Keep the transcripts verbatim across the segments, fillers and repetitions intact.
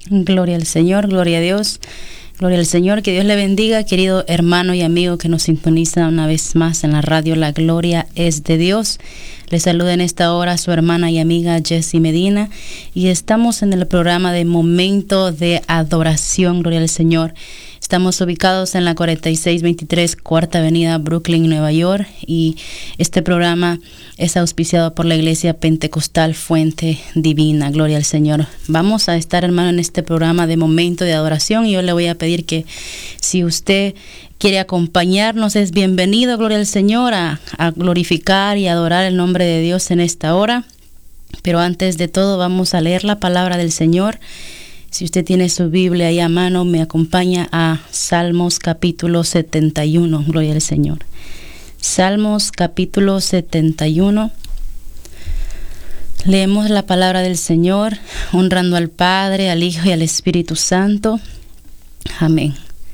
Gloria al Señor, gloria a Dios, gloria al Señor. Que Dios le bendiga, querido hermano y amigo que nos sintoniza una vez más en la radio. La gloria es de Dios. Le saluda en esta hora su hermana y amiga Jessie Medina y estamos en el programa de Momento de Adoración. Gloria al Señor. Estamos ubicados en la cuarenta y seis veintitrés Cuarta Avenida, Brooklyn, Nueva York, y este programa es auspiciado por la Iglesia Pentecostal Fuente Divina. Gloria al Señor. Vamos a estar, hermano, en este programa de Momento de Adoración y yo le voy a pedir que si usted quiere acompañarnos, es bienvenido, gloria al Señor, a, a glorificar y adorar el nombre de Dios en esta hora. Pero antes de todo vamos a leer la palabra del Señor. Si usted tiene su Biblia ahí a mano, me acompaña a Salmos capítulo setenta y uno, gloria al Señor. Salmos capítulo setenta y uno. Leemos la palabra del Señor, honrando al Padre, al Hijo y al Espíritu Santo. Amén.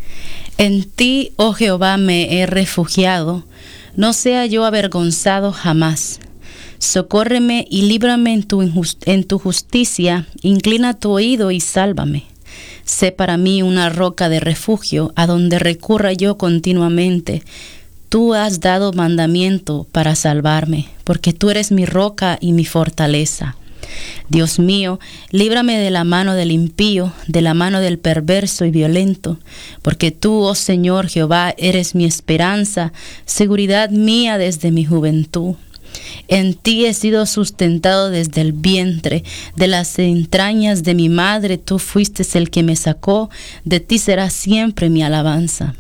En ti, oh Jehová, me he refugiado, no sea yo avergonzado jamás. Socórreme y líbrame en tu, injust- en tu justicia, inclina tu oído y sálvame. Sé para mí una roca de refugio, a donde recurra yo continuamente. Tú has dado mandamiento para salvarme, porque tú eres mi roca y mi fortaleza. Dios mío, líbrame de la mano del impío, de la mano del perverso y violento, porque tú, oh Señor Jehová, eres mi esperanza, seguridad mía desde mi juventud. En ti he sido sustentado desde el vientre, de las entrañas de mi madre tú fuiste el que me sacó, de ti será siempre mi alabanza.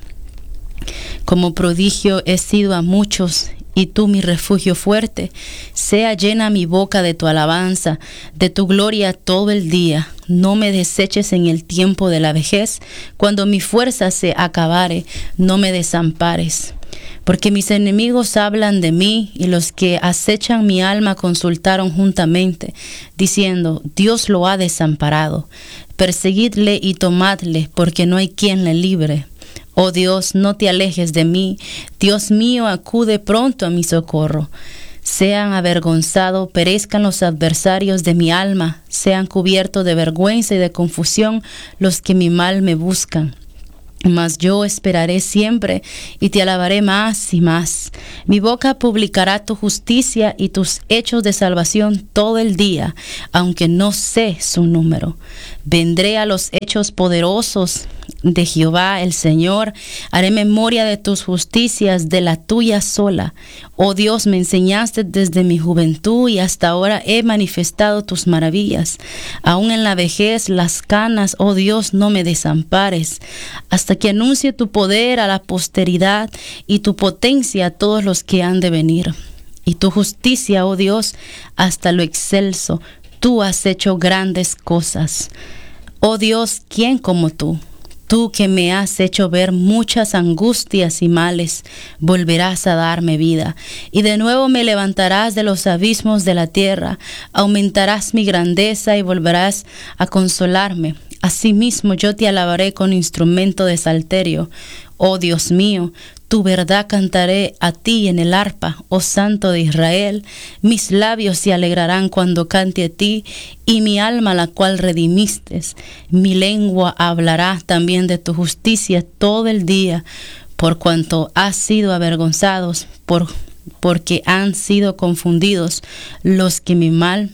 Como prodigio he sido a muchos, y tú mi refugio fuerte. Sea llena mi boca de tu alabanza, de tu gloria todo el día. No me deseches en el tiempo de la vejez, cuando mi fuerza se acabare, no me desampares. Porque mis enemigos hablan de mí, y los que acechan mi alma consultaron juntamente, diciendo, Dios lo ha desamparado. Perseguidle y tomadle, porque no hay quien le libre. Oh Dios, no te alejes de mí. Dios mío, acude pronto a mi socorro. Sean avergonzados, perezcan los adversarios de mi alma, sean cubiertos de vergüenza y de confusión los que mi mal me buscan. Mas yo esperaré siempre y te alabaré más y más. Mi boca publicará tu justicia y tus hechos de salvación todo el día, aunque no sé su número. Vendré a los hechos poderosos de Jehová el Señor, haré memoria de tus justicias, de la tuya sola. Oh Dios, me enseñaste desde mi juventud y hasta ahora he manifestado tus maravillas. Aún en la vejez, las canas, oh Dios, no me desampares, hasta que anuncie tu poder a la posteridad y tu potencia a todos los que han de venir. Y tu justicia, oh Dios, hasta lo excelso. Tú has hecho grandes cosas. Oh Dios, ¿quién como tú? Tú que me has hecho ver muchas angustias y males, volverás a darme vida, y de nuevo me levantarás de los abismos de la tierra, aumentarás mi grandeza y volverás a consolarme. Asimismo yo te alabaré con instrumento de salterio. Oh Dios mío, tu verdad cantaré a ti en el arpa, oh Santo de Israel. Mis labios se alegrarán cuando cante a ti, y mi alma la cual redimiste. Mi lengua hablará también de tu justicia todo el día, por cuanto has sido avergonzados, por, porque han sido confundidos los que mi mal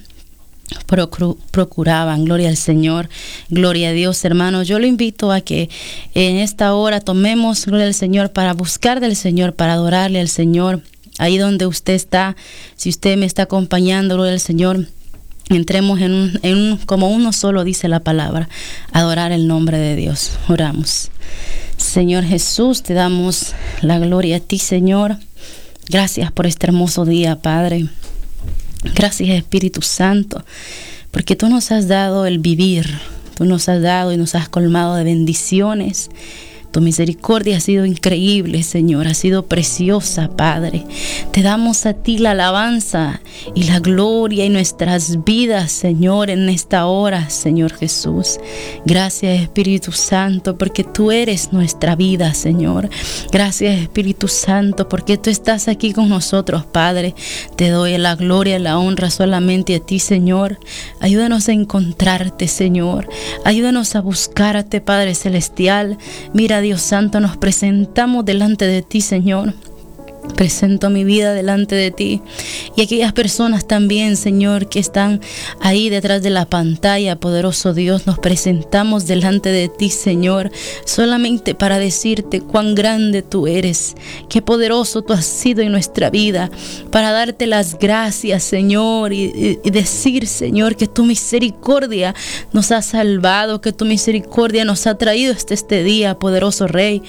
procuraban. Gloria al Señor, gloria a Dios, hermanos. Yo lo invito a que en esta hora tomemos, gloria al Señor, para buscar del Señor, para adorarle al Señor. Ahí donde usted está, si usted me está acompañando, gloria al Señor, entremos en un, en un, como uno solo dice la palabra, adorar el nombre de Dios. Oramos. Señor Jesús, te damos la gloria a ti, Señor. Gracias por este hermoso día, Padre. Gracias, Espíritu Santo, porque tú nos has dado el vivir, tú nos has dado y nos has colmado de bendiciones. Tu misericordia ha sido increíble, Señor, ha sido preciosa, Padre. Te damos a ti la alabanza y la gloria en nuestras vidas, Señor, en esta hora, Señor Jesús. Gracias, Espíritu Santo, porque tú eres nuestra vida, Señor. Gracias, Espíritu Santo, porque tú estás aquí con nosotros, Padre. Te doy la gloria y la honra solamente a ti, Señor. Ayúdanos a encontrarte, Señor. Ayúdanos a buscarte, Padre Celestial. Mira, Dios Santo, nos presentamos delante de ti, Señor. Presento mi vida delante de ti y aquellas personas también, Señor, que están ahí detrás de la pantalla. Poderoso Dios, nos presentamos delante de ti, Señor, solamente para decirte cuán grande tú eres, qué poderoso tú has sido en nuestra vida, para darte las gracias, Señor, y, y, y decir, Señor, que tu misericordia nos ha salvado, que tu misericordia nos ha traído hasta este día, poderoso Rey.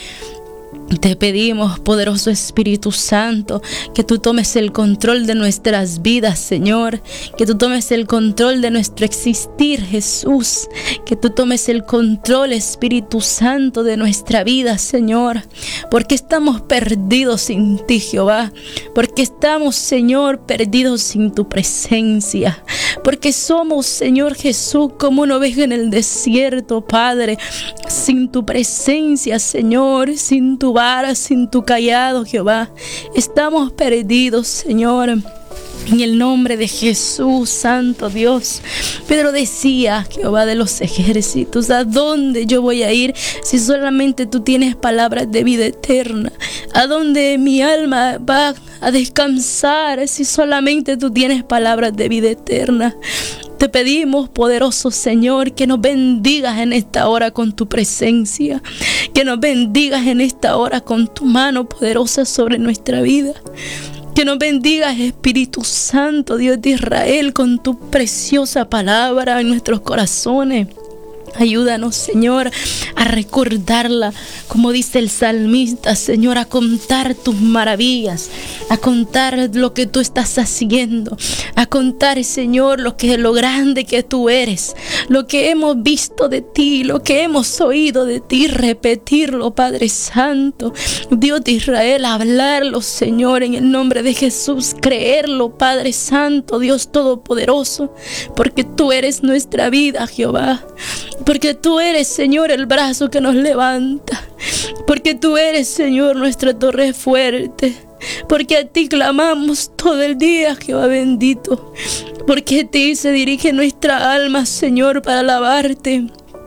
Te pedimos, poderoso Espíritu Santo, que tú tomes el control de nuestras vidas, Señor. Que tú tomes el control de nuestro existir, Jesús. Que tú tomes el control, Espíritu Santo, de nuestra vida, Señor. Porque estamos perdidos sin ti, Jehová. Porque estamos, Señor, perdidos sin tu presencia. Porque somos, Señor Jesús, como una oveja en el desierto, Padre. Sin tu presencia, Señor, sin tu vara, sin tu callado, Jehová. Estamos perdidos, Señor. En el nombre de Jesús, Santo Dios. Pedro decía, Jehová de los ejércitos, ¿a dónde yo voy a ir si solamente tú tienes palabras de vida eterna? ¿A dónde mi alma va a descansar si solamente tú tienes palabras de vida eterna? Te pedimos, poderoso Señor, que nos bendigas en esta hora con tu presencia, que nos bendigas en esta hora con tu mano poderosa sobre nuestra vida. Que nos bendigas, Espíritu Santo, Dios de Israel, con tu preciosa palabra en nuestros corazones. Ayúdanos, Señor, a recordarla, como dice el salmista, Señor, a contar tus maravillas, a contar lo que tú estás haciendo, a contar, Señor, lo que lo grande que tú eres, lo que hemos visto de ti, lo que hemos oído de ti, repetirlo, Padre Santo, Dios de Israel, hablarlo, Señor, en el nombre de Jesús, creerlo, Padre Santo, Dios Todopoderoso, porque tú eres nuestra vida, Jehová. Porque tú eres, Señor, el brazo que nos levanta. Porque tú eres, Señor, nuestra torre fuerte. Porque a ti clamamos todo el día, Jehová bendito. Porque a ti se dirige nuestra alma, Señor, para alabarte.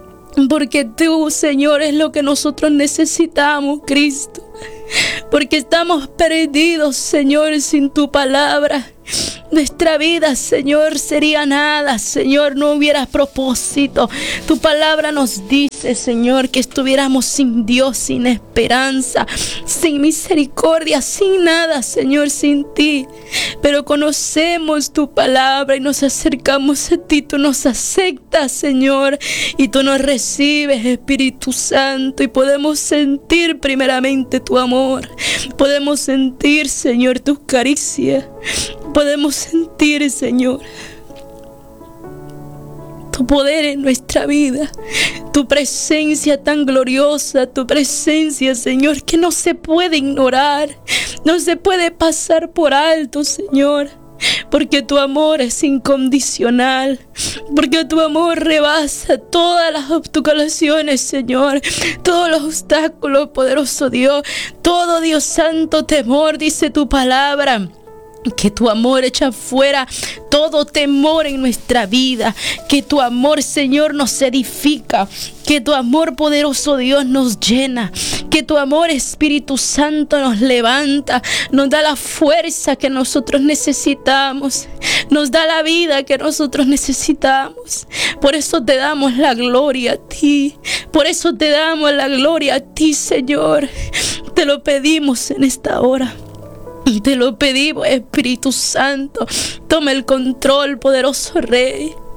Porque tú, Señor, es lo que nosotros necesitamos, Cristo. Porque estamos perdidos, Señor, sin tu palabra. Nuestra vida, Señor, sería nada, Señor, no hubiera propósito. Tu palabra nos dice, Señor, que estuviéramos sin Dios, sin esperanza, sin misericordia, sin nada, Señor, sin ti. Pero conocemos tu palabra y nos acercamos a ti. Tú nos aceptas, Señor, y tú nos recibes, Espíritu Santo, y podemos sentir primeramente tu amor. Podemos sentir, Señor, tus caricias. Podemos sentir, Señor, tu poder en nuestra vida, tu presencia tan gloriosa, tu presencia, Señor, que no se puede ignorar, no se puede pasar por alto, Señor. Porque tu amor es incondicional, porque tu amor rebasa todas las obstaculizaciones, Señor, todos los obstáculos, poderoso Dios, todo, Dios santo, temor, dice tu palabra. Que tu amor echa fuera todo temor en nuestra vida. Que tu amor, Señor, nos edifica. Que tu amor, poderoso Dios, nos llena. Que tu amor, Espíritu Santo, nos levanta. Nos da la fuerza que nosotros necesitamos. Nos da la vida que nosotros necesitamos. Por eso te damos la gloria a ti. Por eso te damos la gloria a ti, Señor. Te lo pedimos en esta hora. Te lo pedimos, Espíritu Santo. Toma el control, poderoso Rey.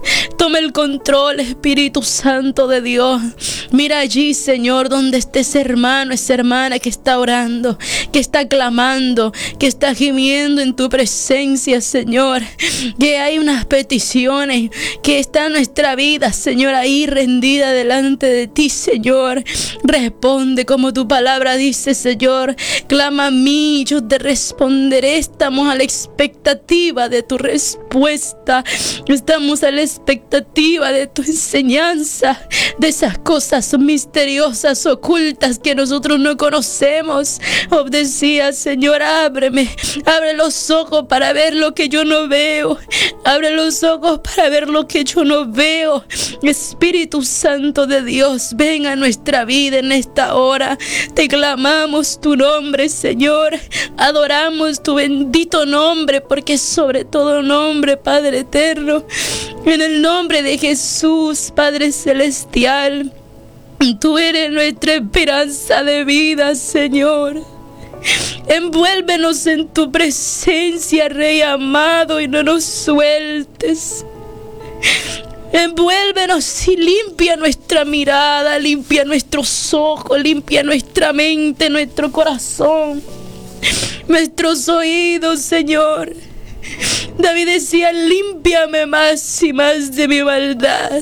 Toma el control, Espíritu Santo de Dios. Mira allí, Señor, donde esté ese hermano, esa hermana que está orando, que está clamando, que está gimiendo en tu presencia, Señor. Que hay unas peticiones, que está nuestra vida, Señor, ahí rendida delante de ti, Señor. Responde como tu palabra dice, Señor. Clama a mí, yo te responderé. Estamos a la expectativa de tu respuesta. Estamos a la expectativa de tu enseñanza, de esas cosas misteriosas, ocultas que nosotros no conocemos. Oh, decía, Señor, ábreme, abre los ojos para ver lo que yo no veo. Abre los ojos para ver lo que yo no veo. Espíritu Santo de Dios, ven a nuestra vida en esta hora. Te clamamos tu nombre, Señor. Adoramos tu bendito nombre, porque sobre todo nombre, Padre eterno. En el nombre de Jesús, Padre celestial, tú eres nuestra esperanza de vida, Señor. Envuélvenos en tu presencia, Rey amado, y no nos sueltes. Envuélvenos y limpia nuestra mirada, limpia nuestros ojos, limpia nuestra mente, nuestro corazón, nuestros oídos, Señor. David decía, límpiame más y más de mi maldad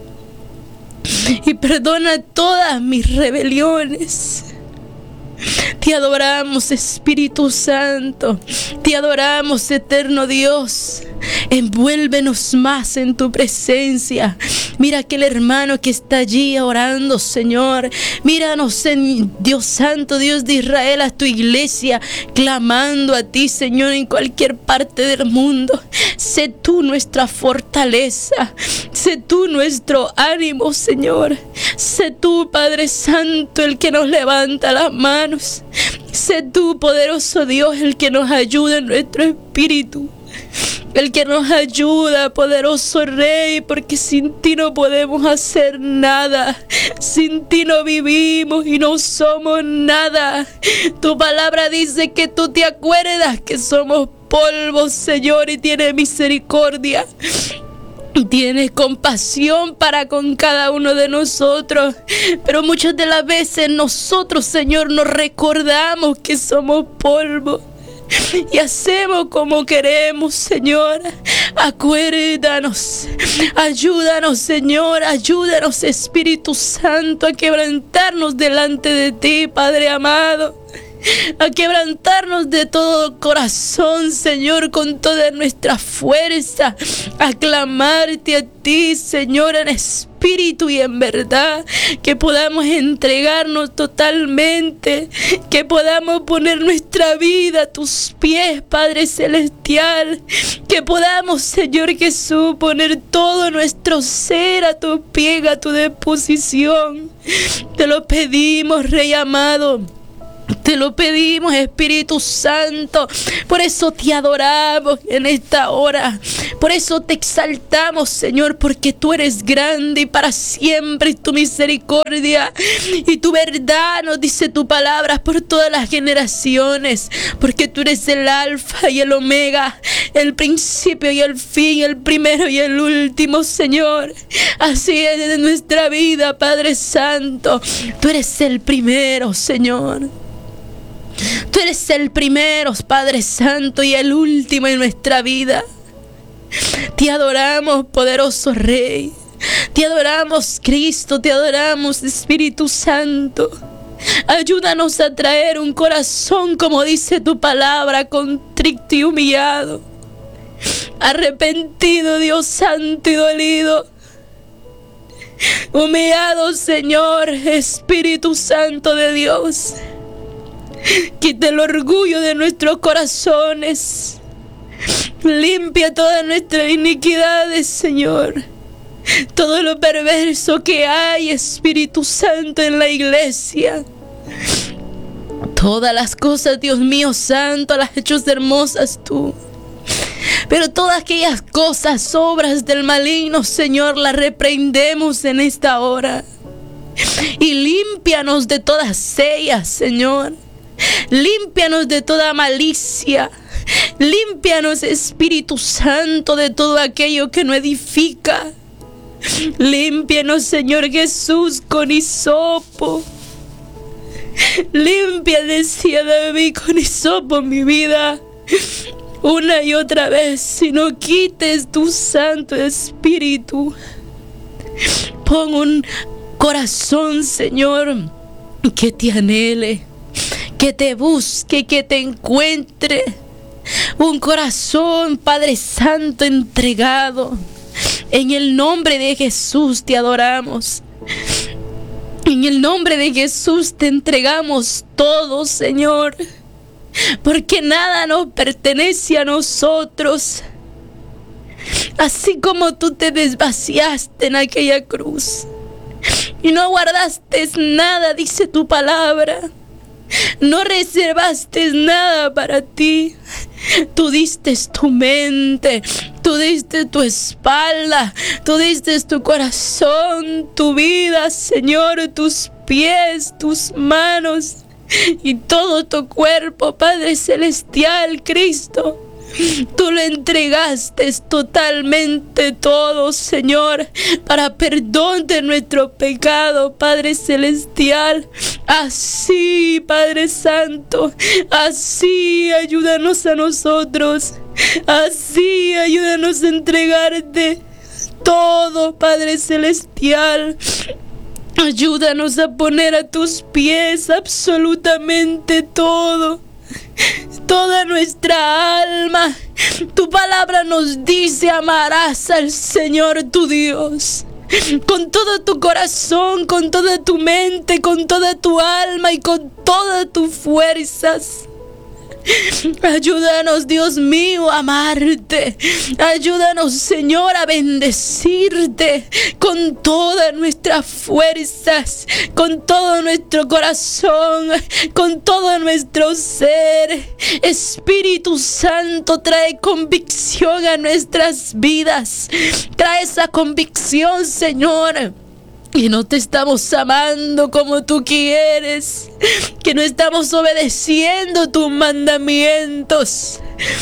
y perdona todas mis rebeliones. Te adoramos, Espíritu Santo. Te adoramos, eterno Dios. Envuélvenos más en tu presencia. Mira aquel hermano que está allí orando, Señor. Míranos, en Dios Santo, Dios de Israel, a tu iglesia, clamando a ti, Señor, en cualquier parte del mundo. Sé tú nuestra fortaleza. Sé tú nuestro ánimo, Señor. Sé tú, Padre Santo, el que nos levanta las manos. Sé tú, poderoso Dios, el que nos ayuda en nuestro espíritu. El que nos ayuda, poderoso Rey, porque sin ti no podemos hacer nada. Sin ti no vivimos y no somos nada. Tu palabra dice que tú te acuerdas que somos polvo, Señor, y tienes misericordia. Tienes compasión para con cada uno de nosotros. Pero muchas de las veces nosotros, Señor, nos recordamos que somos polvo y hacemos como queremos, Señor. Acuérdanos, ayúdanos, Señor, ayúdanos, Espíritu Santo, a quebrantarnos delante de ti, Padre amado. A quebrantarnos de todo corazón, Señor, con toda nuestra fuerza, a clamarte a ti, Señor, en espíritu y en verdad, que podamos entregarnos totalmente, que podamos poner nuestra vida a tus pies, Padre celestial, que podamos, Señor Jesús, poner todo nuestro ser a tu pie, a tu disposición. Te lo pedimos, Rey amado. Te lo pedimos, Espíritu Santo. Por eso te adoramos en esta hora. Por eso te exaltamos, Señor, porque tú eres grande y para siempre es tu misericordia y tu verdad, nos dice tu palabra, por todas las generaciones. Porque tú eres el alfa y el omega, el principio y el fin, el primero y el último, Señor. Así es en nuestra vida, Padre Santo. Tú eres el primero, Señor. Tú eres el primero, Padre Santo, y el último en nuestra vida. Te adoramos, poderoso Rey. Te adoramos, Cristo. Te adoramos, Espíritu Santo. Ayúdanos a traer un corazón, como dice tu palabra, contrito y humillado, arrepentido, Dios Santo, y dolido. Humillado, Señor, Espíritu Santo de Dios. Quita el orgullo de nuestros corazones. Limpia todas nuestras iniquidades, Señor. Todo lo perverso que hay, Espíritu Santo, en la iglesia. Todas las cosas, Dios mío santo, las has hecho hermosas tú. Pero todas aquellas cosas, obras del maligno, Señor, las reprendemos en esta hora. Y límpianos de todas ellas, Señor. Límpianos de toda malicia. Límpianos, Espíritu Santo, de todo aquello que no edifica. Límpianos, Señor Jesús, con hisopo. Limpia, decía David, con hisopo mi vida, una y otra vez, si no quites tu Santo Espíritu. Pon un corazón, Señor, que te anhele, que te busque, que te encuentre. Un corazón, Padre Santo, entregado. En el nombre de Jesús te adoramos. En el nombre de Jesús te entregamos todo, Señor, porque nada nos pertenece a nosotros. Así como tú te desvaciaste en aquella cruz y no guardaste nada, dice tu palabra, no reservaste nada para ti. Tú diste tu mente, tú diste tu espalda, tú diste tu corazón, tu vida, Señor, tus pies, tus manos y todo tu cuerpo, Padre Celestial, Cristo. Tú le entregaste totalmente todo, Señor, para perdón de nuestro pecado, Padre Celestial. Así, Padre Santo, así ayúdanos a nosotros. Así ayúdanos a entregarte todo, Padre Celestial. Ayúdanos a poner a tus pies absolutamente todo. Toda nuestra alma. Tu palabra nos dice: amarás al Señor tu Dios con todo tu corazón, con toda tu mente, con toda tu alma y con todas tus fuerzas. Ayúdanos, Dios mío, a amarte. Ayúdanos, Señor, a bendecirte con todas nuestras fuerzas, con todo nuestro corazón, con todo nuestro ser. Espíritu Santo, trae convicción a nuestras vidas. Trae esa convicción, Señor, que no te estamos amando como tú quieres, que no estamos obedeciendo tus mandamientos.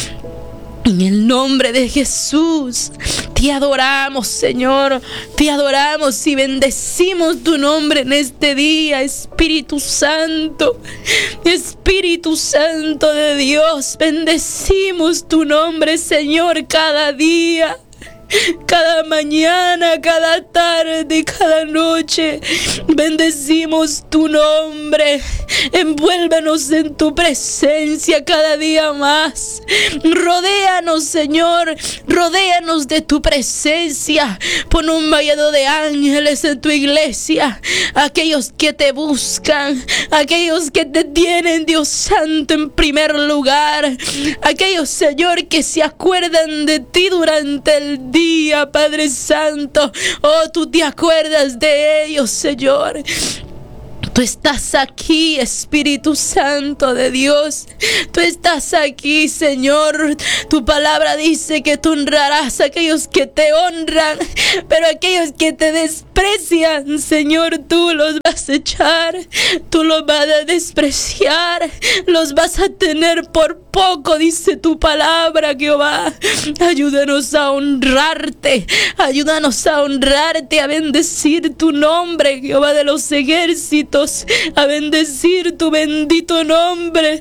En el nombre de Jesús, te adoramos, Señor, te adoramos y bendecimos tu nombre en este día, Espíritu Santo. Espíritu Santo de Dios, bendecimos tu nombre, Señor, cada día. Cada mañana, cada tarde, cada noche, bendecimos tu nombre. Envuélvenos en tu presencia cada día más. Rodéanos, Señor, rodéanos de tu presencia. Pon un vallado de ángeles en tu iglesia. Aquellos que te buscan, aquellos que te tienen, Dios Santo, en primer lugar. Aquellos, Señor, que se acuerdan de ti durante el día. Día, Padre Santo, oh, tú te acuerdas de ellos, Señor. Tú estás aquí, Espíritu Santo de Dios. Tú estás aquí, Señor. Tu palabra dice que tú honrarás a aquellos que te honran, pero aquellos que te desprecian, Señor, tú los vas a echar, tú los vas a despreciar, los vas a tener por poco, dice tu palabra, Jehová. Ayúdanos a honrarte, ayúdanos a honrarte, a bendecir tu nombre, Jehová de los ejércitos, a bendecir tu bendito nombre.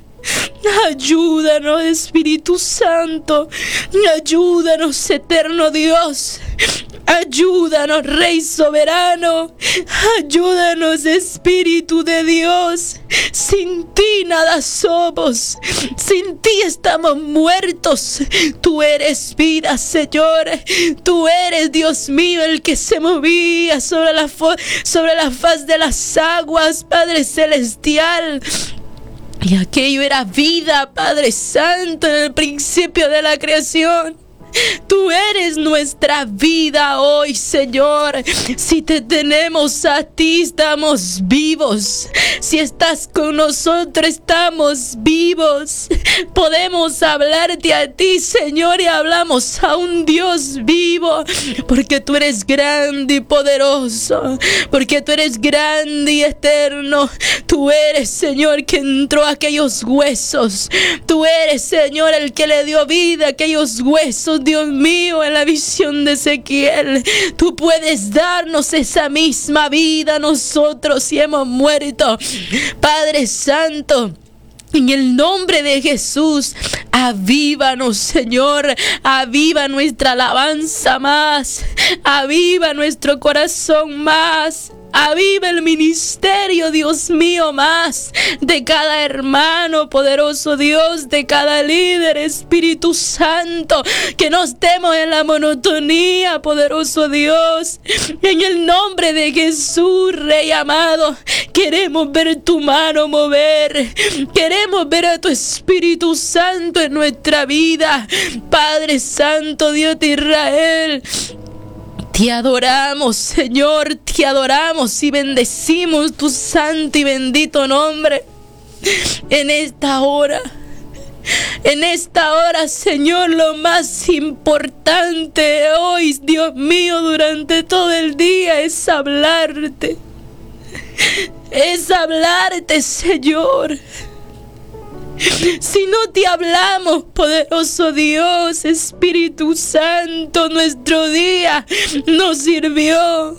Ayúdanos, Espíritu Santo. Ayúdanos, eterno Dios. Ayúdanos, Rey soberano. Ayúdanos, Espíritu de Dios. Sin ti nada somos. Sin ti estamos muertos. Tú eres vida, Señor. Tú eres, Dios mío, el que se movía sobre la, sobre la faz de las aguas, Padre Celestial. Y aquello era vida, Padre Santo, en el principio de la creación. Tú eres nuestra vida hoy, Señor. Si te tenemos a ti, estamos vivos. Si estás con nosotros, estamos vivos. Podemos hablarte a ti, Señor, y hablamos a un Dios vivo, porque tú eres grande y poderoso, porque tú eres grande y eterno. Tú eres, Señor, que entró a aquellos huesos. Tú eres, Señor, el que le dio vida a aquellos huesos, Dios mío, en la visión de Ezequiel. Tú puedes darnos esa misma vida a nosotros si hemos muerto. Padre Santo, en el nombre de Jesús, avívanos, Señor. Aviva nuestra alabanza más. Aviva nuestro corazón más. Aviva el ministerio, Dios mío, más de cada hermano, poderoso Dios, de cada líder, Espíritu Santo, que no estemos en la monotonía, poderoso Dios. En el nombre de Jesús, Rey amado, queremos ver tu mano mover, queremos ver a tu Espíritu Santo en nuestra vida. Padre Santo, Dios de Israel, te adoramos, Señor, te adoramos y bendecimos tu santo y bendito nombre en esta hora. En esta hora, Señor, lo más importante hoy, Dios mío, durante todo el día es hablarte. Es hablarte, Señor. Si no te hablamos, poderoso Dios, Espíritu Santo, nuestro día no sirvió.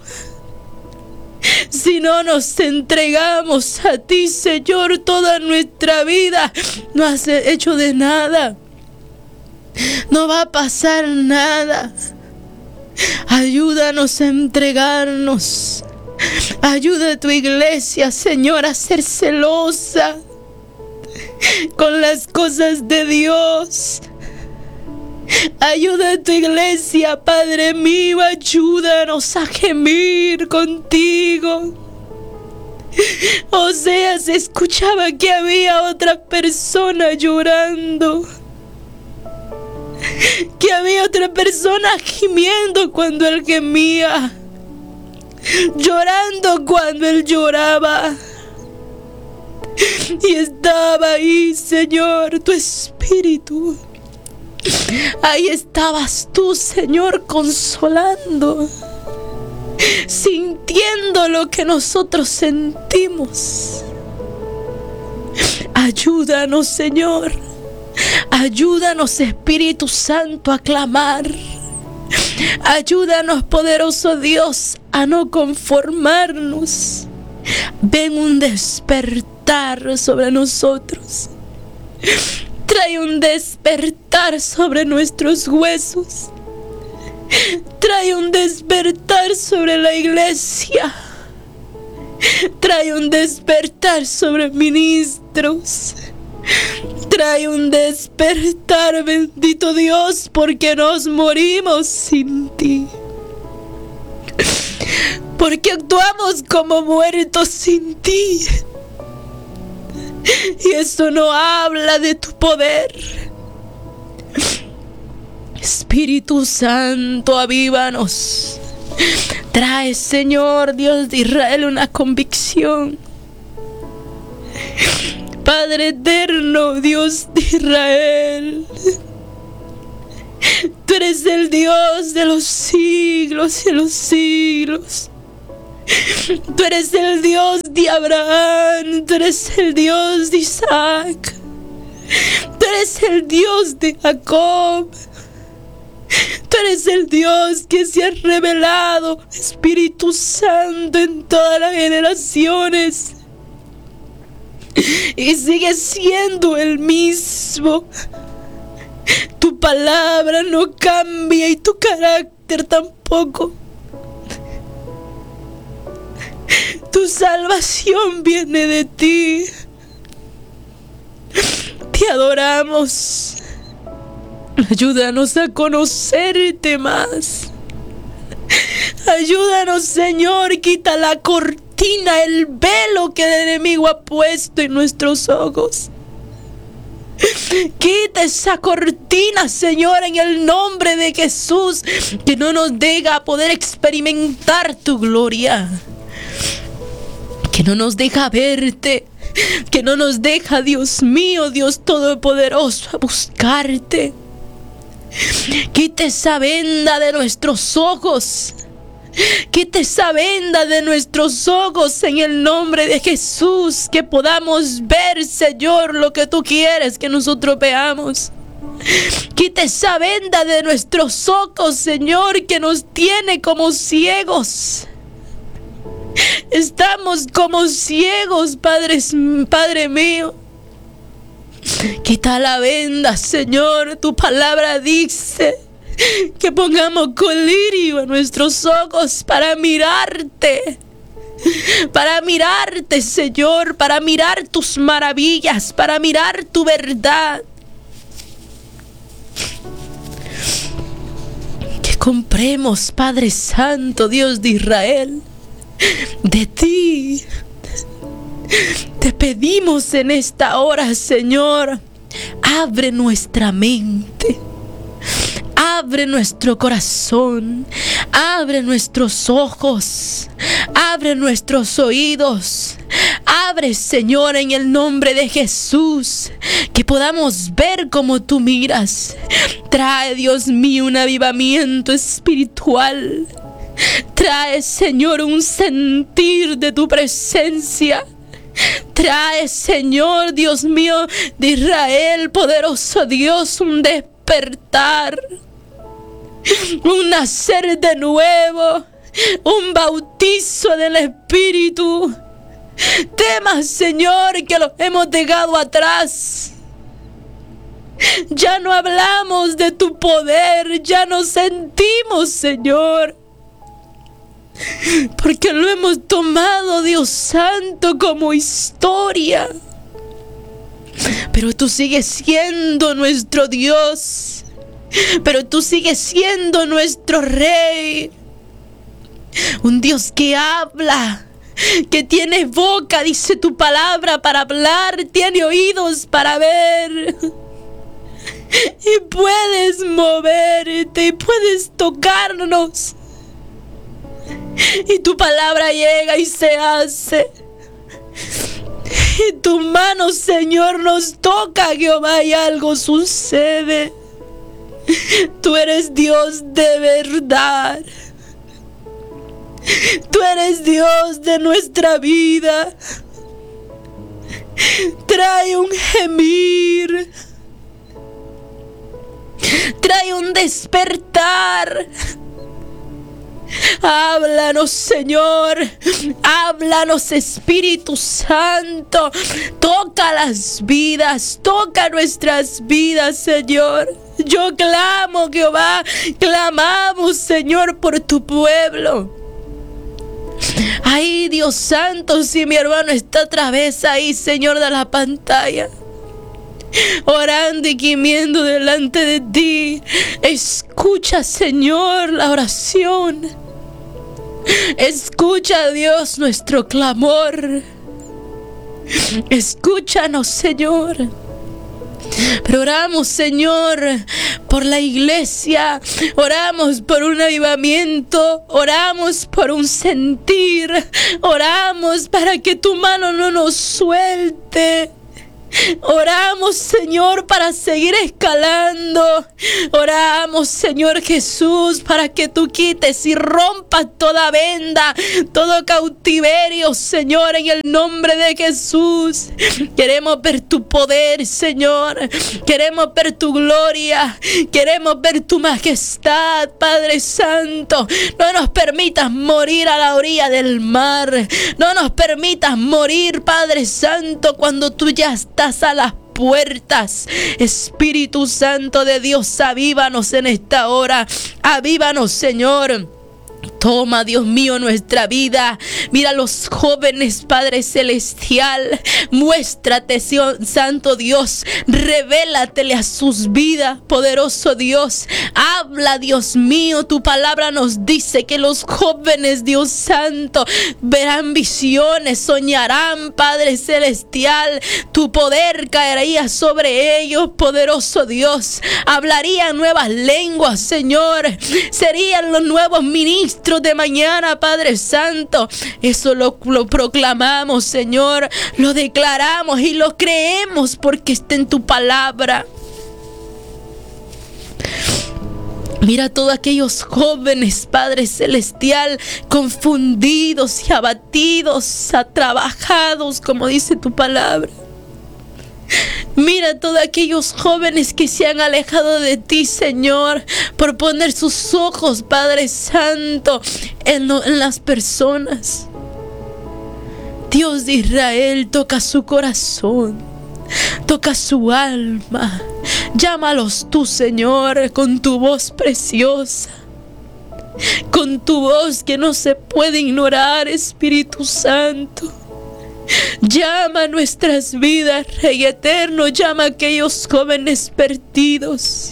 Si no nos entregamos a ti, Señor, toda nuestra vida, no has hecho de nada. No va a pasar nada. Ayúdanos a entregarnos. Ayuda a tu iglesia, Señor, a ser celosa con las cosas de Dios. Ayuda a tu iglesia, Padre mío, ayúdanos a gemir contigo. Oseas se escuchaba que había otra persona llorando, que había otra persona gimiendo cuando él gemía, llorando cuando él lloraba. Y estaba ahí, Señor, tu Espíritu. Ahí estabas tú, Señor, consolando, sintiendo lo que nosotros sentimos. Ayúdanos, Señor. Ayúdanos, Espíritu Santo, a clamar. Ayúdanos, poderoso Dios, a no conformarnos. Ven un despertar sobre nosotros. Trae un despertar sobre nuestros huesos. Trae un despertar sobre la iglesia. Trae un despertar sobre ministros. Trae un despertar, bendito Dios, porque nos morimos sin ti. Porque actuamos como muertos sin ti. Y eso no habla de tu poder. Espíritu Santo, avívanos. Trae, Señor, Dios de Israel, una convicción. Padre eterno, Dios de Israel, tú eres el Dios de los siglos y los siglos. Tú eres el Dios de Abraham, tú eres el Dios de Isaac, tú eres el Dios de Jacob, tú eres el Dios que se ha revelado, Espíritu Santo, en todas las generaciones, y sigue siendo el mismo. Tu palabra no cambia y tu carácter tampoco. Tu salvación viene de ti. Te adoramos. Ayúdanos a conocerte más. Ayúdanos, Señor, quita la cortina, el velo que el enemigo ha puesto en nuestros ojos. Quita esa cortina, Señor, en el nombre de Jesús, que no nos deja poder experimentar tu gloria, que no nos deja verte, que no nos deja, Dios mío, Dios Todopoderoso, a buscarte. Quita esa venda de nuestros ojos. Quita esa venda de nuestros ojos en el nombre de Jesús, que podamos ver, Señor, lo que tú quieres que nosotros veamos. Quita esa venda de nuestros ojos, Señor, que nos tiene como ciegos. Estamos como ciegos, Padre, Padre mío. Quita la venda, Señor. Tu palabra dice que pongamos colirio en nuestros ojos para mirarte, para mirarte, Señor, para mirar tus maravillas, para mirar tu verdad. Que compremos, Padre Santo, Dios de Israel, de ti. Te pedimos en esta hora, Señor, abre nuestra mente. Abre nuestro corazón, abre nuestros ojos, abre nuestros oídos. Abre, Señor, en el nombre de Jesús, que podamos ver como tú miras. Trae, Dios mío, un avivamiento espiritual. Trae, Señor, un sentir de tu presencia. Trae, Señor, Dios mío, de Israel, poderoso Dios, un despertar. Un nacer de nuevo, un bautizo del Espíritu. Temas, Señor, que los hemos dejado atrás. Ya no hablamos de tu poder, ya no sentimos, Señor, porque lo hemos tomado, Dios Santo, como historia. Pero tú sigues siendo nuestro Dios. Pero tú sigues siendo nuestro Rey. Un Dios que habla, que tiene boca, dice tu palabra, para hablar, tiene oídos para ver. Y puedes moverte, y puedes tocarnos. Y tu palabra llega y se hace. Y tu mano, Señor, nos toca, Jehová, y algo sucede. Tú eres Dios de verdad. Tú eres Dios de nuestra vida. Trae un gemir. Trae un despertar. Háblanos, Señor. Háblanos, Espíritu Santo. Toca las vidas. Toca nuestras vidas, Señor. Yo clamo, Jehová. Clamamos, Señor, por tu pueblo. Ay, Dios Santo, si mi hermano está otra vez ahí, Señor, de la pantalla, orando y gimiendo delante de ti, escucha, Señor, la oración. Escucha, Dios, nuestro clamor. Escúchanos, Señor. Pero oramos, Señor, por la iglesia. Oramos por un avivamiento. Oramos por un sentir. Oramos para que tu mano no nos suelte. Oramos, Señor, para seguir escalando. Oramos, Señor Jesús, para que tú quites y rompas toda venda, todo cautiverio, Señor, en el nombre de Jesús. Queremos ver tu poder, Señor. Queremos ver tu gloria. Queremos ver tu majestad, Padre Santo. No nos permitas morir a la orilla del mar. No nos permitas morir, Padre Santo, cuando tú ya estás a las puertas. Espíritu Santo de Dios, avívanos en esta hora. Avívanos, Señor. Toma, Dios mío, nuestra vida. Mira a los jóvenes, Padre Celestial. Muéstrate, Santo Dios. Revélatele a sus vidas, poderoso Dios. Habla, Dios mío. Tu palabra nos dice que los jóvenes, Dios Santo, verán visiones, soñarán, Padre Celestial. Tu poder caería sobre ellos, poderoso Dios. Hablarían nuevas lenguas, Señor. Serían los nuevos ministros de mañana, Padre Santo. Eso lo, lo proclamamos, Señor. Lo declaramos y lo creemos porque está en tu palabra. Mira a todos aquellos jóvenes, Padre Celestial, confundidos y abatidos, atrabajados, como dice tu palabra. Mira a todos aquellos jóvenes que se han alejado de ti, Señor, por poner sus ojos, Padre Santo, en, lo, en las personas. Dios de Israel, toca su corazón, toca su alma. Llámalos tú, Señor, con tu voz preciosa, con tu voz que no se puede ignorar, Espíritu Santo. Llama a nuestras vidas, Rey eterno. Llama a aquellos jóvenes perdidos.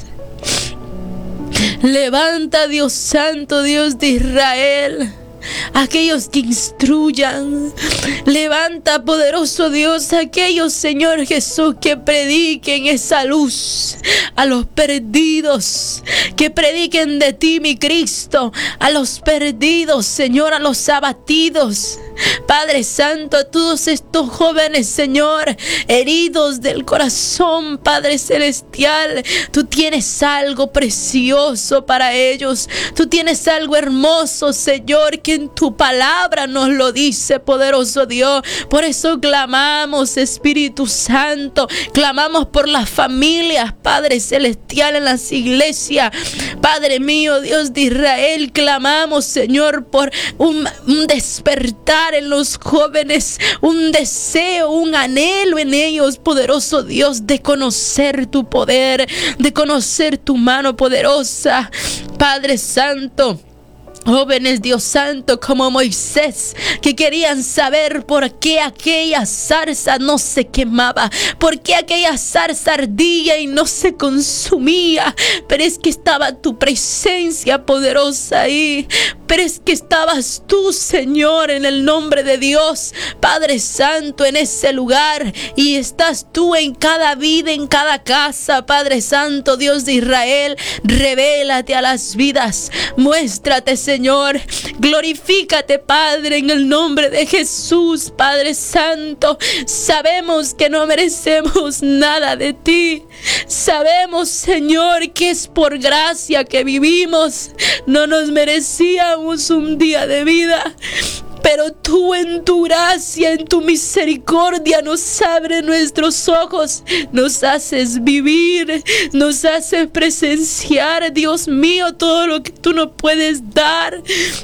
Levanta, Dios Santo, Dios de Israel, aquellos que instruyan. Levanta, poderoso Dios, aquellos, Señor Jesús, que prediquen esa luz a los perdidos, que prediquen de ti, mi Cristo, a los perdidos, Señor, a los abatidos. Padre Santo, a todos estos jóvenes, Señor, heridos del corazón, Padre Celestial, tú tienes algo precioso para ellos. Tú tienes algo hermoso, Señor, que en tu palabra nos lo dice, poderoso Dios. Por eso clamamos, Espíritu Santo, clamamos por las familias, Padre Celestial, en las iglesias. Padre mío, Dios de Israel, clamamos, Señor, por un, un despertar en los jóvenes, un deseo, un anhelo en ellos, poderoso Dios, de conocer tu poder, de conocer tu mano poderosa, Padre Santo. Jóvenes, Dios Santo, como Moisés, que querían saber por qué aquella zarza no se quemaba, por qué aquella zarza ardía y no se consumía. Pero es que estaba tu presencia poderosa ahí. Pero es que estabas tú, Señor, en el nombre de Dios, Padre Santo, en ese lugar. Y estás tú en cada vida, en cada casa, Padre Santo, Dios de Israel. Revélate a las vidas. Muéstrate, Señor. Señor, glorifícate, Padre, en el nombre de Jesús, Padre Santo. Sabemos que no merecemos nada de ti. Sabemos, Señor, que es por gracia que vivimos. No nos merecíamos un día de vida, pero tú en tu gracia, en tu misericordia nos abres nuestros ojos, nos haces vivir, nos haces presenciar, Dios mío, todo lo que tú nos puedes dar.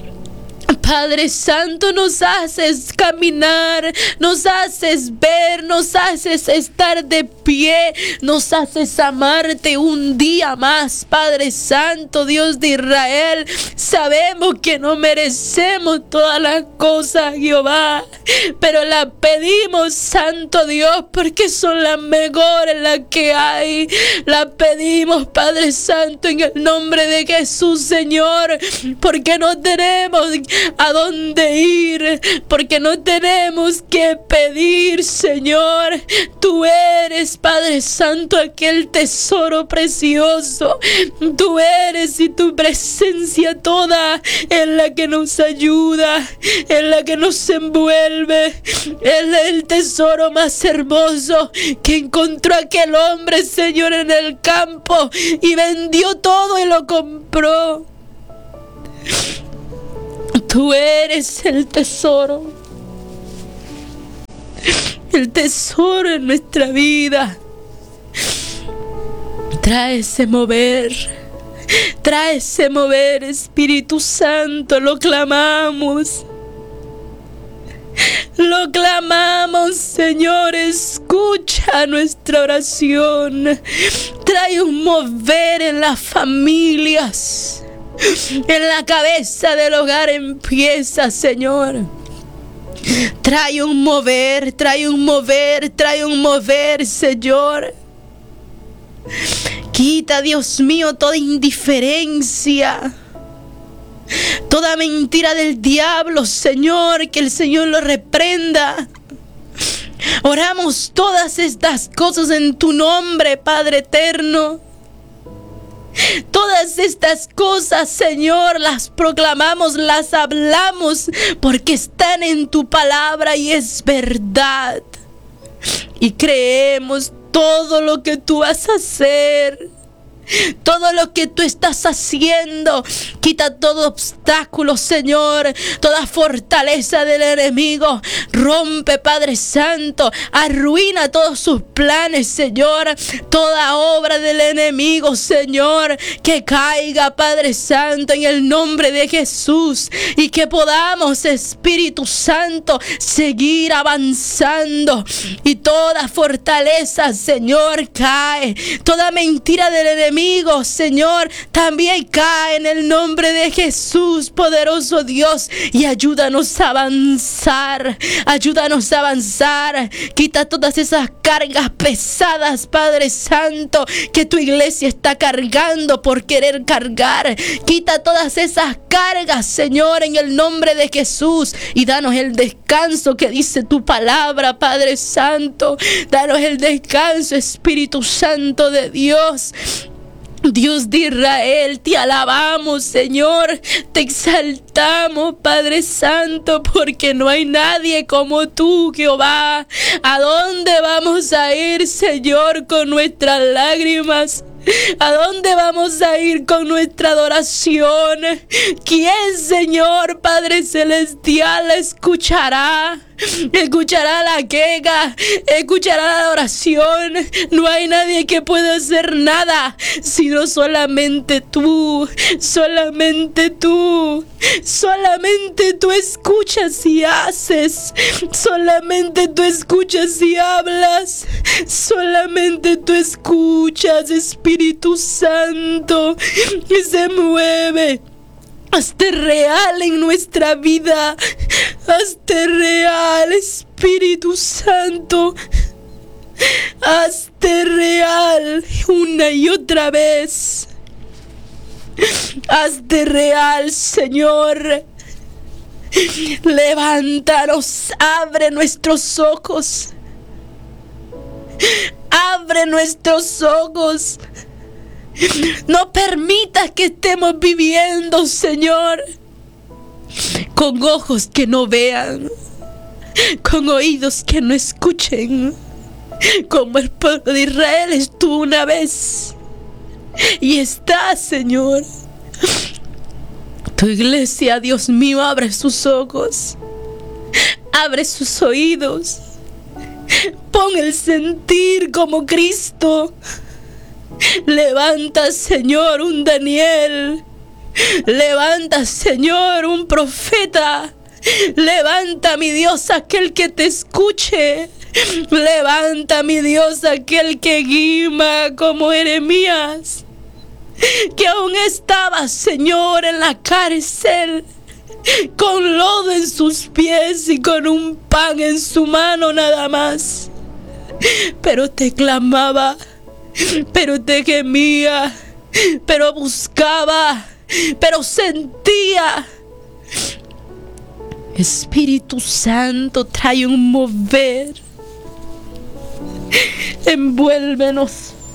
Padre Santo, nos haces caminar, nos haces ver, nos haces estar de pie, nos haces amarte un día más, Padre Santo, Dios de Israel. Sabemos que no merecemos todas las cosas, Jehová, pero las pedimos, Santo Dios, porque son las mejores las que hay. Las pedimos, Padre Santo, en el nombre de Jesús, Señor, porque no tenemos a dónde ir, porque no tenemos que pedir, Señor. Tú eres, Padre Santo, aquel tesoro precioso. Tú eres, y tu presencia toda es la que nos ayuda, es la que nos envuelve. Es el tesoro más hermoso que encontró aquel hombre, Señor, en el campo, y vendió todo y lo compró. Tú eres el tesoro, el tesoro en nuestra vida. Trae ese mover, trae ese mover, Espíritu Santo, lo clamamos. Lo clamamos, Señor, escucha nuestra oración. Trae un mover en las familias. En la cabeza del hogar empieza, Señor. Trae un mover, trae un mover, trae un mover, Señor. Quita, Dios mío, toda indiferencia, toda mentira del diablo, Señor, que el Señor lo reprenda. Oramos todas estas cosas en tu nombre, Padre eterno. Todas estas cosas, Señor, las proclamamos, las hablamos, porque están en tu palabra y es verdad. Y creemos todo lo que tú vas a hacer. Todo lo que tú estás haciendo, quita todo obstáculo, Señor, toda fortaleza del enemigo. Rompe, Padre Santo, arruina todos sus planes, Señor. Toda obra del enemigo, Señor, que caiga, Padre Santo, en el nombre de Jesús. Y que podamos, Espíritu Santo, seguir avanzando. Y toda fortaleza, Señor, cae. Toda mentira del enemigo, Señor, también cae en el nombre de Jesús, poderoso Dios, y ayúdanos a avanzar, ayúdanos a avanzar. Quita todas esas cargas pesadas, Padre Santo, que tu iglesia está cargando por querer cargar. Quita todas esas cargas, Señor, en el nombre de Jesús, y danos el descanso que dice tu palabra, Padre Santo. Danos el descanso, Espíritu Santo de Dios. Dios de Israel, te alabamos, Señor, te exaltamos, Padre Santo, porque no hay nadie como tú, Jehová. ¿A dónde vamos a ir, Señor, con nuestras lágrimas? ¿A dónde vamos a ir con nuestra adoración? ¿Quién, Señor, Padre Celestial, escuchará? Escuchará la queja, escuchará la adoración. No hay nadie que pueda hacer nada, sino solamente tú, solamente tú. Solamente tú escuchas y haces. Solamente tú escuchas y hablas. Solamente tú escuchas, Espíritu Santo, y se mueve. Hazte real en nuestra vida. Hazte real, Espíritu Santo. Hazte real una y otra vez. Hazte real, Señor. Levántanos, abre nuestros ojos. Abre nuestros ojos. No permitas que estemos viviendo, Señor, con ojos que no vean, con oídos que no escuchen, como el pueblo de Israel estuvo una vez y está, Señor. Tu iglesia, Dios mío, abre sus ojos, abre sus oídos, pon el sentir como Cristo. Levanta, Señor, un Daniel. Levanta, Señor, un profeta. Levanta, mi Dios, aquel que te escuche. Levanta, mi Dios, aquel que gima como Jeremías, que aún estaba, Señor, en la cárcel, con lodo en sus pies y con un pan en su mano nada más. Pero te clamaba, pero te gemía, pero buscaba, pero sentía. Espíritu Santo, trae un mover. Envuélvenos.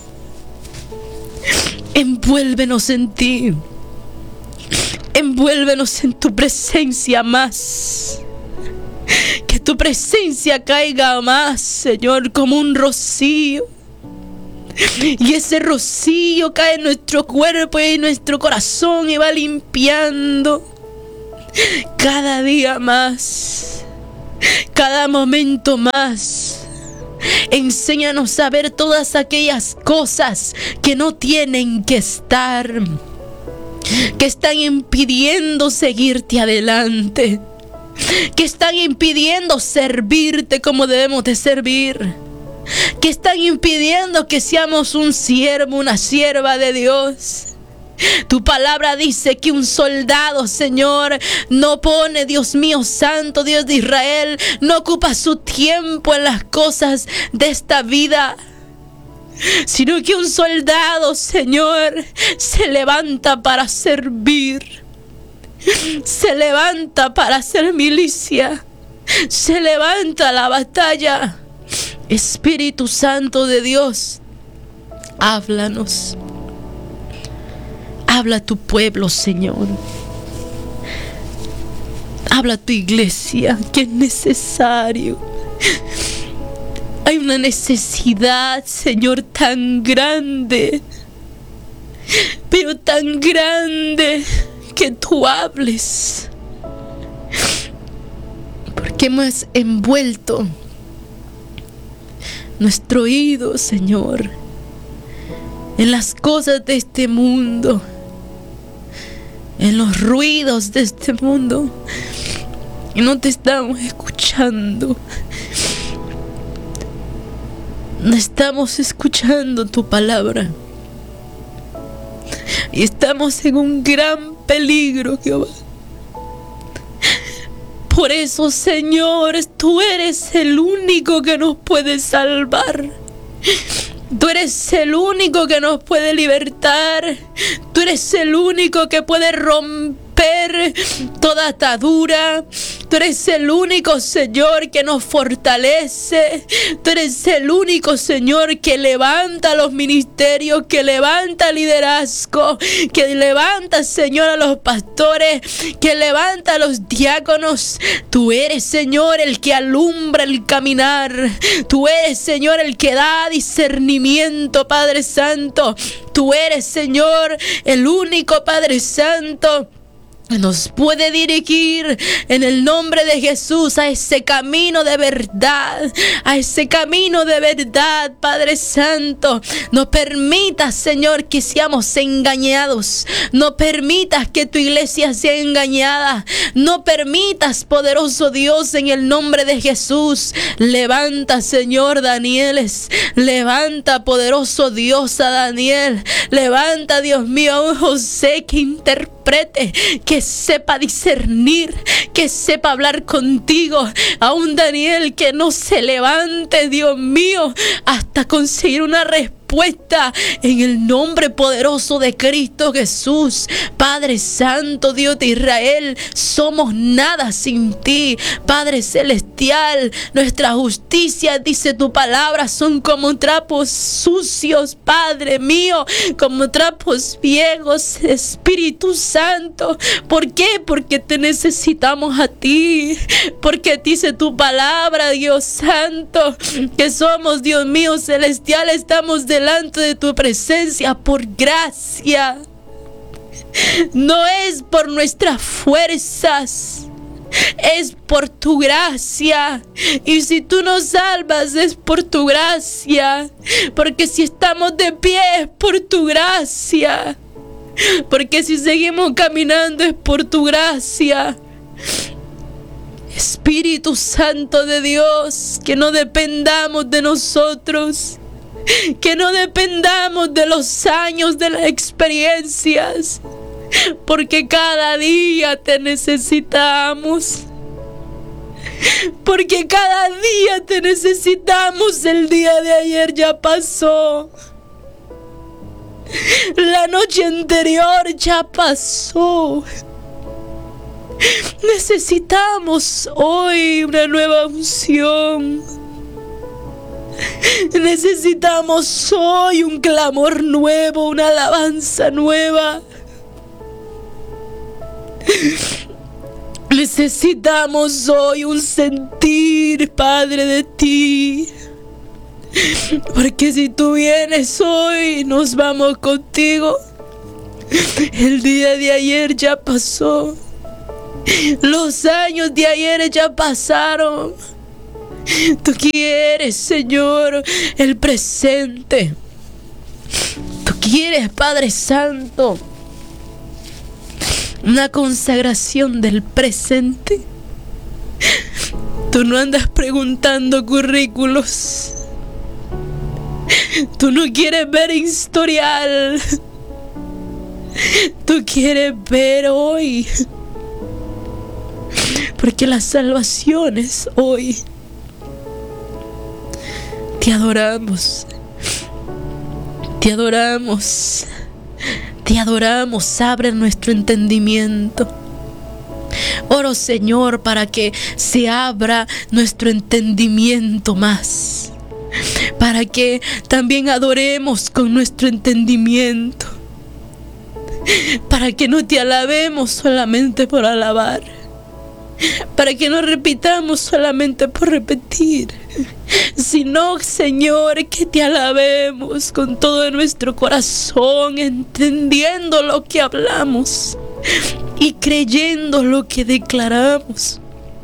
Envuélvenos en ti. Envuélvenos en tu presencia más. Que tu presencia caiga más, Señor, como un rocío. Y ese rocío cae en nuestro cuerpo y en nuestro corazón y va limpiando cada día más, cada momento más. Enséñanos a ver todas aquellas cosas que no tienen que estar, que están impidiendo seguirte adelante, que están impidiendo servirte como debemos de servir, que están impidiendo que seamos un siervo, una sierva de Dios. Tu palabra dice que un soldado, Señor, no pone, Dios mío santo, Dios de Israel, no ocupa su tiempo en las cosas de esta vida, sino que un soldado, Señor, se levanta para servir, se levanta para hacer milicia, se levanta a la batalla. Espíritu Santo de Dios, háblanos. Habla a tu pueblo, Señor. Habla a tu iglesia, que es necesario. Hay una necesidad, Señor, tan grande, pero tan grande, que tú hables. Porque hemos envuelto nuestro oído, Señor, en las cosas de este mundo, en los ruidos de este mundo, y no te estamos escuchando. No estamos escuchando tu palabra, y estamos en un gran peligro, Jehová. Por eso, Señor, tú eres el único que nos puede salvar. Tú eres el único que nos puede libertar. Tú eres el único que puede romper toda atadura. Tú eres el único, Señor, que nos fortalece. Tú eres el único, Señor, que levanta los ministerios, que levanta el liderazgo, que levanta, Señor, a los pastores, que levanta a los diáconos. Tú eres, Señor, el que alumbra el caminar. Tú eres, Señor, el que da discernimiento, Padre Santo. Tú eres, Señor, el único, Padre Santo, nos puede dirigir en el nombre de Jesús a ese camino de verdad, a ese camino de verdad, Padre Santo. No permitas, Señor, que seamos engañados. No permitas que tu iglesia sea engañada. No permitas, poderoso Dios, en el nombre de Jesús. Levanta, Señor, Danieles. Levanta, poderoso Dios, a Daniel. Levanta, Dios mío, a un José que interprete, que sepa discernir, que sepa hablar contigo. A un Daniel que no se levante, Dios mío, hasta conseguir una respuesta en el nombre poderoso de Cristo Jesús. Padre Santo, Dios de Israel, somos nada sin ti. Padre Celestial, nuestra justicia, dice tu palabra, son como trapos sucios, Padre mío, como trapos viejos. Espíritu Santo, ¿por qué? Porque te necesitamos a ti, porque dice tu palabra, Dios Santo, que somos, Dios mío celestial, estamos delante de tu presencia por gracia. No es por nuestras fuerzas, es por tu gracia. Y si tú nos salvas, es por tu gracia. Porque si estamos de pie, es por tu gracia. Porque si seguimos caminando, es por tu gracia. Espíritu Santo de Dios, que no dependamos de nosotros, que no dependamos de los años, de las experiencias, porque cada día te necesitamos. Porque cada día te necesitamos. El día de ayer ya pasó. La noche anterior ya pasó. Necesitamos hoy una nueva unción. Necesitamos hoy un clamor nuevo, una alabanza nueva. Necesitamos hoy un sentir, Padre, de ti. Porque si tú vienes hoy, nos vamos contigo. El día de ayer ya pasó. Los años de ayer ya pasaron. Tú quieres, Señor, el presente. Tú quieres, Padre Santo, una consagración del presente. Tú no andas preguntando currículos. Tú no quieres ver historial. tú quieres ver hoy. Porque la salvación es hoy. Te adoramos. Te adoramos. Te adoramos. Abre nuestro entendimiento. Oro, Señor, para que se abra nuestro entendimiento más. Para que también adoremos con nuestro entendimiento. Para que no te alabemos solamente por alabar. Para que no repitamos solamente por repetir, sino, Señor, que te alabemos con todo nuestro corazón, entendiendo lo que hablamos y creyendo lo que declaramos.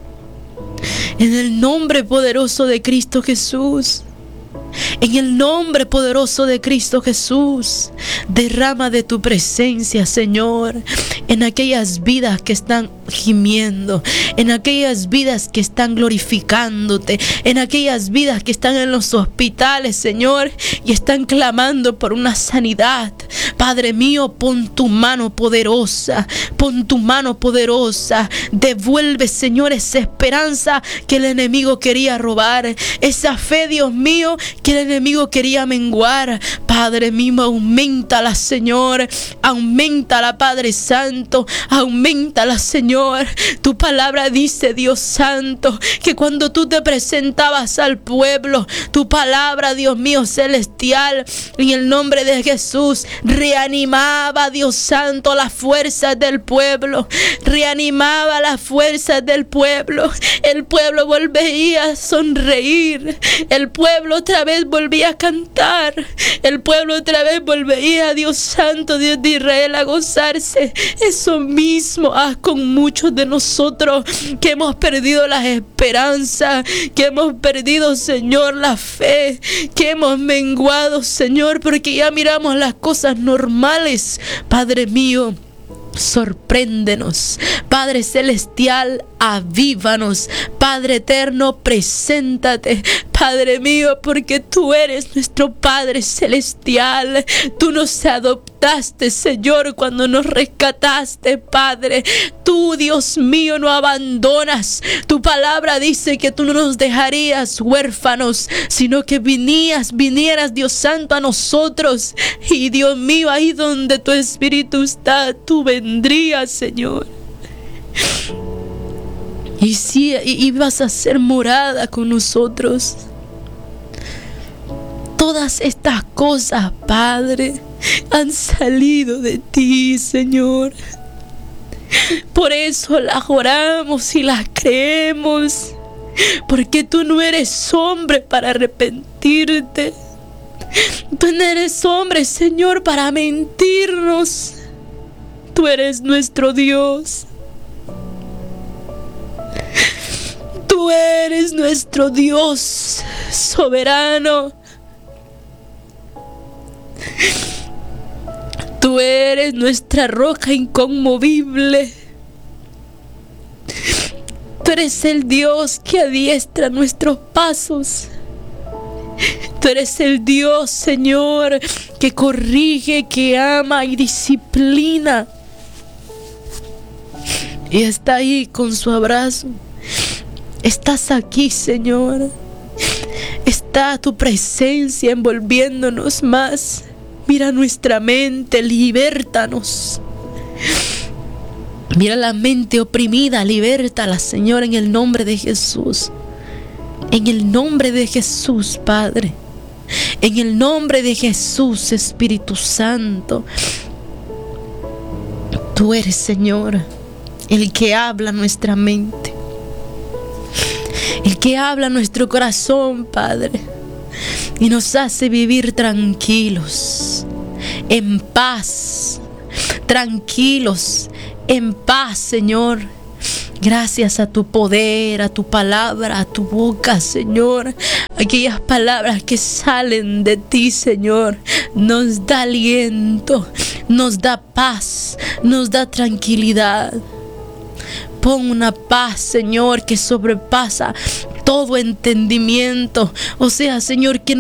En el nombre poderoso de Cristo Jesús. En el nombre poderoso de Cristo Jesús, derrama de tu presencia, Señor, en aquellas vidas que están gimiendo, en aquellas vidas que están glorificándote, en aquellas vidas que están en los hospitales, Señor, y están clamando por una sanidad. Padre mío, pon tu mano poderosa, pon tu mano poderosa, devuelve, Señor, esa esperanza que el enemigo quería robar, esa fe, Dios mío, que el enemigo quería menguar. Padre mío, auméntala, Señor, auméntala, Padre Santo, auméntala, Señor. Tu palabra dice, Dios Santo, que cuando tú te presentabas al pueblo, tu palabra, Dios mío celestial, en el nombre de Jesús, reanimaba, Dios Santo, las fuerzas del pueblo, reanimaba las fuerzas del pueblo. El pueblo volvía a sonreír, el pueblo otra vez volvía a cantar, el pueblo otra vez volvía, Dios Santo, Dios de Israel, a gozarse. Eso mismo haz con muchos de nosotros que hemos perdido la esperanza, que hemos perdido, Señor, la fe, que hemos menguado, Señor, porque ya miramos las cosas normales. Padre mío, sorpréndenos. Padre celestial, avívanos. Padre eterno, preséntate. Padre mío, porque tú eres nuestro Padre celestial. Tú nos adoptaste, Señor, cuando nos rescataste, Padre. Tú, Dios mío, no abandonas. Tu palabra dice que tú no nos dejarías huérfanos, sino que vinías, vinieras, Dios Santo, a nosotros. Y Dios mío, ahí donde tu Espíritu está, tú vendrías, Señor. Y sí, y vas a ser morada con nosotros. Todas estas cosas, Padre, han salido de ti, Señor. Por eso las oramos y las creemos. Porque tú no eres hombre para arrepentirte. Tú no eres hombre, Señor, para mentirnos. Tú eres nuestro Dios. Tú eres nuestro Dios soberano. Tú eres nuestra roca inconmovible. Tú eres el Dios que adiestra nuestros pasos. Tú eres el Dios, Señor, que corrige, que ama y disciplina. Y está ahí con su abrazo. Estás aquí, Señor. Está tu presencia envolviéndonos más. Mira nuestra mente, libértanos. Mira la mente oprimida, libértala, Señor, en el nombre de Jesús. En el nombre de Jesús, Padre. En el nombre de Jesús, Espíritu Santo. Tú eres, Señor, el que habla nuestra mente. El que habla nuestro corazón, Padre. Y nos hace vivir tranquilos, en paz. Tranquilos, en paz, Señor. Gracias a tu poder, a tu palabra, a tu boca, Señor. Aquellas palabras que salen de ti, Señor, nos da aliento, nos da paz, nos da tranquilidad. Pon una paz, Señor, que sobrepasa todo entendimiento. O sea, Señor, que